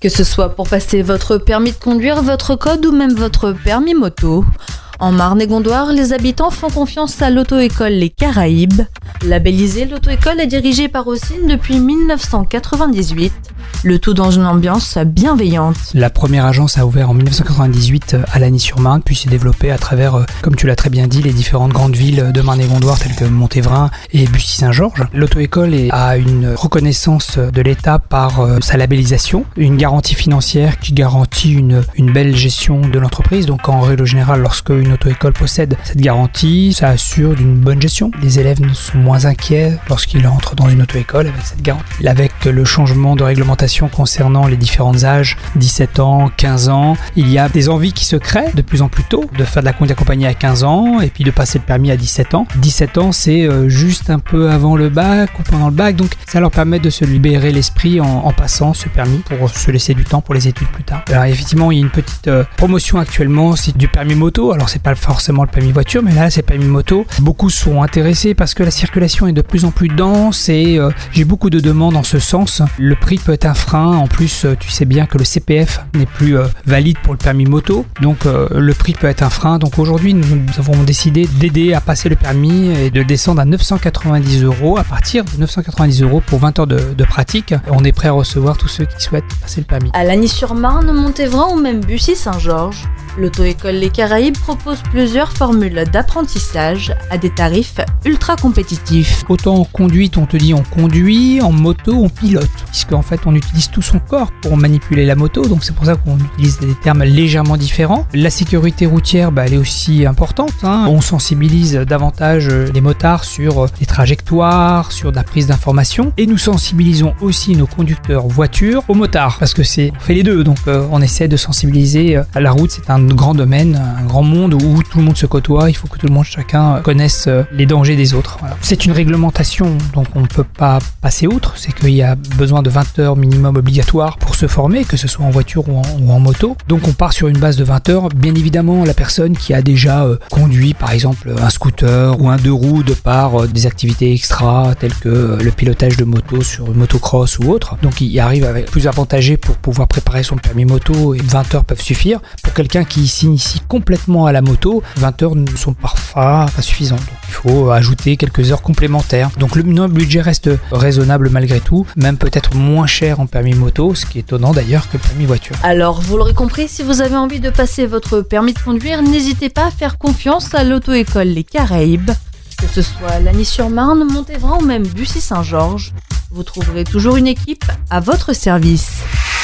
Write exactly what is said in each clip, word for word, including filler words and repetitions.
Que ce soit pour passer votre permis de conduire, votre code ou même votre permis moto. En Marne-et-Gondoire, les habitants font confiance à l'auto-école Les Caraïbes. Labellisée, l'auto-école est dirigée par Ossine depuis dix-neuf cent quatre-vingt-dix-huit. Le tout dans une ambiance bienveillante. La première agence a ouvert en dix-neuf cent quatre-vingt-dix-huit à Lagny-sur-Marne, puis s'est développée à travers, comme tu l'as très bien dit, les différentes grandes villes de Marne-et-Gondoire telles que Montévrain et Bussy-Saint-Georges. L'auto-école a une reconnaissance de l'État par sa labellisation, une garantie financière qui garantit une, une belle gestion de l'entreprise. Donc en règle générale, lorsque une auto-école possède cette garantie, ça assure d'une bonne gestion. Les élèves ne sont moins inquiets lorsqu'ils entrent dans une auto-école avec cette garantie. Avec le changement de réglementation concernant les différents âges, dix-sept ans, quinze ans, il y a des envies qui se créent de plus en plus tôt, de faire de la conduite accompagnée à quinze ans et puis de passer le permis à dix-sept ans. dix-sept ans, c'est juste un peu avant le bac ou pendant le bac, donc ça leur permet de se libérer l'esprit en, en passant ce permis pour se laisser du temps pour les études plus tard. Alors effectivement, il y a une petite euh, promotion actuellement, c'est du permis moto. Alors c'est pas forcément le permis voiture, mais là c'est le permis moto. Beaucoup sont intéressés parce que la circulation est de plus en plus dense et euh, j'ai beaucoup de demandes en ce sens. Le prix peut être un frein. En plus, tu sais bien que le C P F n'est plus euh, valide pour le permis moto, donc euh, le prix peut être un frein. Donc aujourd'hui, nous, nous avons décidé d'aider à passer le permis et de descendre à neuf cent quatre-vingt-dix euros. À partir de neuf cent quatre-vingt-dix euros pour vingt heures de, de pratique, on est prêt à recevoir tous ceux qui souhaitent passer le permis. À Lagny-sur-Marne, Montévrain ou même Bussy-Saint-Georges, l'auto-école Les Caraïbes propose plusieurs formules d'apprentissage à des tarifs ultra compétitifs. Autant en conduite, on te dit on conduit, en moto, on pilote, puisqu'en fait on utilise tout son corps pour manipuler la moto, donc c'est pour ça qu'on utilise des termes légèrement différents. La sécurité routière, bah, elle est aussi importante, hein. On sensibilise davantage les motards sur les trajectoires, sur la prise d'informations, et nous sensibilisons aussi nos conducteurs voitures aux motards, parce que c'est, on fait les deux, donc euh, on essaie de sensibiliser. À la route, c'est un grand domaine, un grand monde où tout le monde se côtoie, il faut que tout le monde, chacun connaisse les dangers des autres. Voilà. C'est une réglementation, donc on ne peut pas passer outre, c'est qu'il y a besoin de vingt heures minimum obligatoire pour se former, que ce soit en voiture ou en, ou en moto. Donc on part sur une base de vingt heures. Bien évidemment, la personne qui a déjà euh, conduit par exemple un scooter ou un deux roues de par euh, des activités extra telles que euh, le pilotage de moto sur une motocross ou autre, donc il arrive avec plus avantagé pour pouvoir préparer son permis moto et vingt heures peuvent suffire. Pour quelqu'un qui s'initie complètement à la moto, vingt heures ne sont parfois pas suffisantes. Donc il faut ajouter quelques heures complémentaires. Donc le budget reste raisonnable malgré tout, même peut-être moins cher en permis moto, ce qui est étonnant d'ailleurs que le permis voiture. Alors vous l'aurez compris, si vous avez envie de passer votre permis de conduire, n'hésitez pas à faire confiance à l'auto-école Les Caraïbes. Que ce soit Lagny-sur-Marne, Montévrain ou même Bussy-Saint-Georges, vous trouverez toujours une équipe à votre service.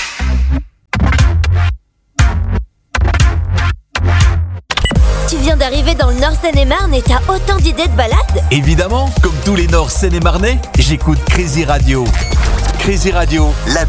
Tu viens d'arriver dans le Nord Seine-et-Marne et t'as autant d'idées de balades ? Évidemment, comme tous les Nord Seine-et-Marnais, j'écoute Crazy Radio. Crazy Radio, la